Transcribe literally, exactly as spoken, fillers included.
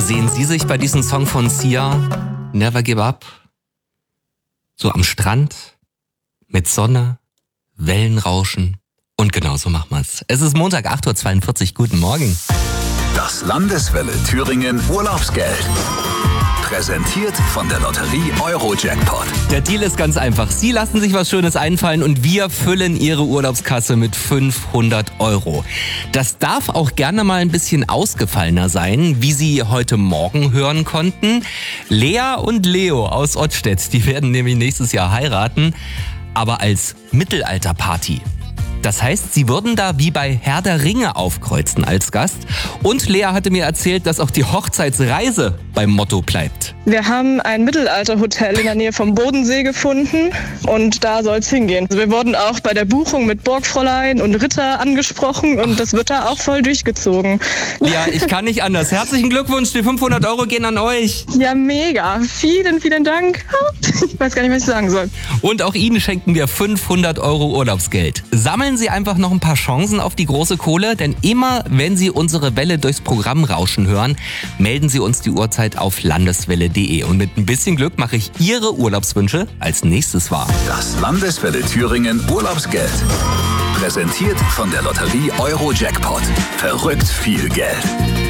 sehen Sie sich bei diesem Song von Sia, Never Give Up? So am Strand, mit Sonne, Wellenrauschen und genauso machen wir's. Es ist Montag, acht Uhr zweiundvierzig. Guten Morgen. Das Landeswelle Thüringen Urlaubsgeld. Präsentiert von der Lotterie Euro-Jackpot. Der Deal ist ganz einfach. Sie lassen sich was Schönes einfallen und wir füllen Ihre Urlaubskasse mit fünfhundert Euro. Das darf auch gerne mal ein bisschen ausgefallener sein, wie Sie heute Morgen hören konnten. Lea und Leo aus Ottstedt, die werden nämlich nächstes Jahr heiraten, aber als Mittelalterparty. Das heißt, sie würden da wie bei Herr der Ringe aufkreuzen als Gast. Und Lea hatte mir erzählt, dass auch die Hochzeitsreise beim Motto bleibt. Wir haben ein Mittelalterhotel in der Nähe vom Bodensee gefunden und da soll es hingehen. Also wir wurden auch bei der Buchung mit Burgfräulein und Ritter angesprochen und das wird da auch voll durchgezogen. Ja, ich kann nicht anders. Herzlichen Glückwunsch, die fünfhundert Euro gehen an euch. Ja, mega. Vielen, vielen Dank. Ich weiß gar nicht, was ich sagen soll. Und auch Ihnen schenken wir fünfhundert Euro Urlaubsgeld. Sammeln Sie einfach noch ein paar Chancen auf die große Kohle, denn immer, wenn Sie unsere Welle durchs Programm rauschen hören, melden Sie uns die Uhrzeit auf landeswelle punkt de. Und mit ein bisschen Glück mache ich Ihre Urlaubswünsche als nächstes wahr. Das Landeswelle Thüringen Urlaubsgeld. Präsentiert von der Lotterie Euro-Jackpot. Verrückt viel Geld.